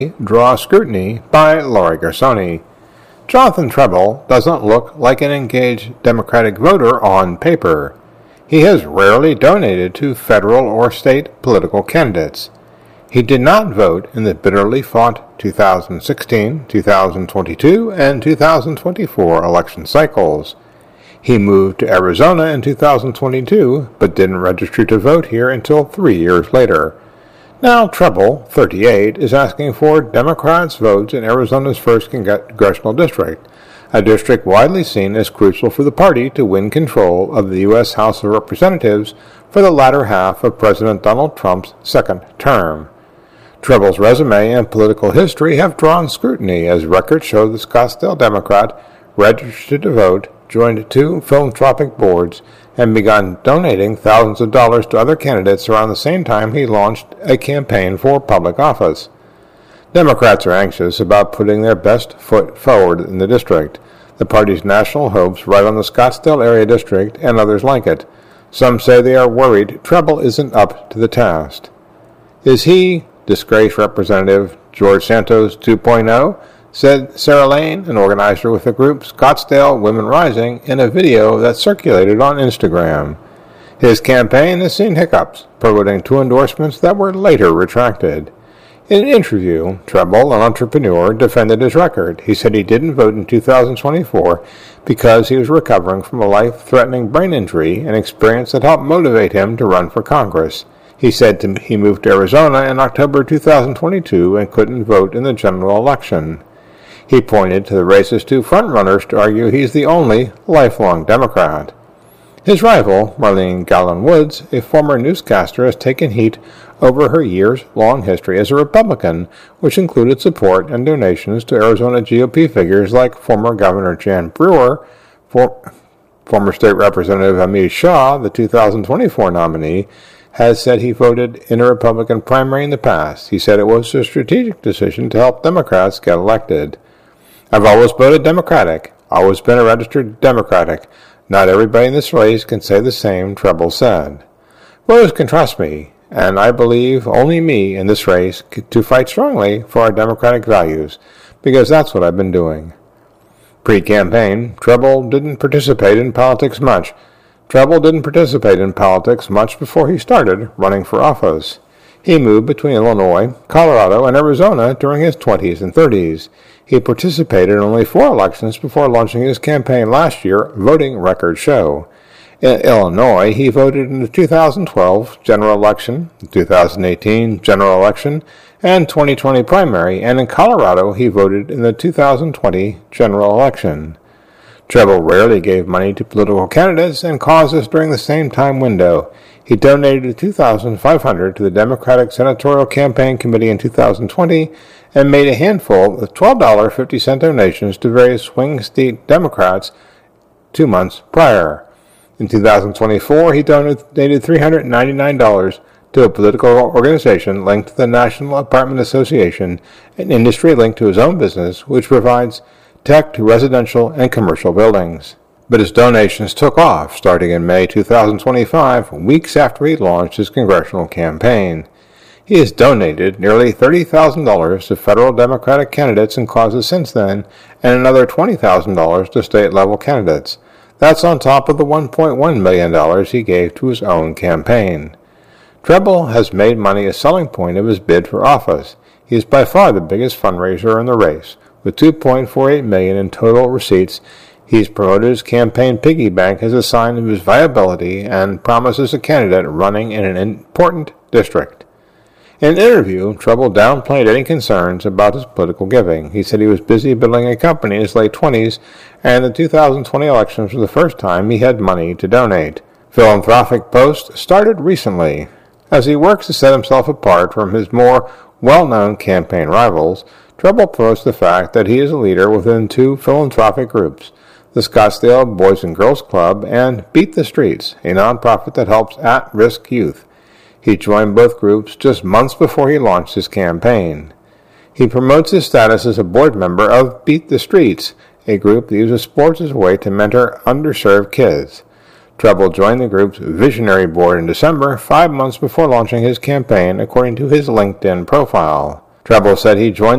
Draw scrutiny by Laurie Gersoni. Jonathan Trebel doesn't look like an engaged Democratic voter on paper. He has rarely donated to federal or state political candidates. He did not vote in the bitterly fought 2016, 2022, and 2024 election cycles. He moved to Arizona in 2022, but didn't register to vote here until 3 years later. Now Trebel, 38, is asking for Democrats' votes in Arizona's 1st Congressional District, a district widely seen as crucial for the party to win control of the U.S. House of Representatives for the latter half of President Donald Trump's second term. Trebel's resume and political history have drawn scrutiny as records show the Scottsdale Democrat registered to vote, joined 2 philanthropic boards, and began donating thousands of dollars to other candidates around the same time he launched a campaign for public office. Democrats are anxious about putting their best foot forward in the district. The party's national hopes ride on the Scottsdale area district and others like it. Some say they are worried Trebel isn't up to the task. Is he, disgraced Representative George Santos 2.0, said Sarah Lane, an organizer with the group Scottsdale Women Rising, in a video that circulated on Instagram. His campaign has seen hiccups, promoting 2 endorsements that were later retracted. In an interview, Trebel, an entrepreneur, defended his record. He said he didn't vote in 2024 because he was recovering from a life-threatening brain injury, an experience that helped motivate him to run for Congress. He said he moved to Arizona in October 2022 and couldn't vote in the general election. He pointed to the race's 2 frontrunners to argue he's the only lifelong Democrat. His rival, Marlene Gallon Woods, a former newscaster, has taken heat over her years-long history as a Republican, which included support and donations to Arizona GOP figures like former Governor Jan Brewer, former State Representative Amish Shah, the 2024 nominee, has said he voted in a Republican primary in the past. He said it was a strategic decision to help Democrats get elected. I've always voted Democratic, always been a registered Democratic. Not everybody in this race can say the same, Trebel said. Voters can trust me, and I believe only me in this race to fight strongly for our democratic values, because that's what I've been doing. Pre-campaign, Trebel didn't participate in politics much. Trebel didn't participate in politics much before he started running for office. He moved between Illinois, Colorado, and Arizona during his 20s and 30s. He participated in only 4 elections before launching his campaign last year, voting records show. In Illinois, he voted in the 2012 general election, the 2018 general election, and 2020 primary, and in Colorado, he voted in the 2020 general election. Trebel rarely gave money to political candidates and causes during the same time window. He donated $2,500 to the Democratic Senatorial Campaign Committee in 2020 and made a handful of $12.50 donations to various swing state Democrats 2 months prior. In 2024, he donated $399 to a political organization linked to the National Apartment Association, an industry linked to his own business, which provides tech to residential and commercial buildings. But his donations took off starting in May 2025, weeks after he launched his congressional campaign. He has donated nearly $30,000 to federal Democratic candidates and causes since then, and another $20,000 to state-level candidates. That's on top of the $1.1 million he gave to his own campaign. Trebel has made money a selling point of his bid for office. He is by far the biggest fundraiser in the race. With $2.48 million in total receipts, he's promoted his campaign piggy bank as a sign of his viability and promises a candidate running in an important district. In an interview, Trebel downplayed any concerns about his political giving. He said he was busy building a company in his late 20s, and the 2020 elections were the first time he had money to donate. Philanthropic Post started recently. As he works to set himself apart from his more well-known campaign rivals, Trebel promotes the fact that he is a leader within 2 philanthropic groups, the Scottsdale Boys and Girls Club and Beat the Streets, a nonprofit that helps at-risk youth. He joined both groups just months before he launched his campaign. He promotes his status as a board member of Beat the Streets, a group that uses sports as a way to mentor underserved kids. Trebel joined the group's visionary board in December, 5 months before launching his campaign, according to his LinkedIn profile. Treble said he joined